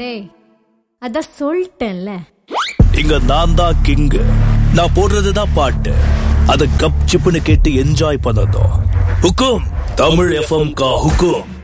டேய் அதான் சொல்லிட்டேன்ல, இங்க நான் தான் கிங்கு. நான் போடுறதுதான் பாட்டு. அத கப் சிப்புன்னு கேட்டு என்ஜாய் பண்ணதும். ஹுக்கும் தமிழ் எஃப்எம் கா ஹுக்கும்.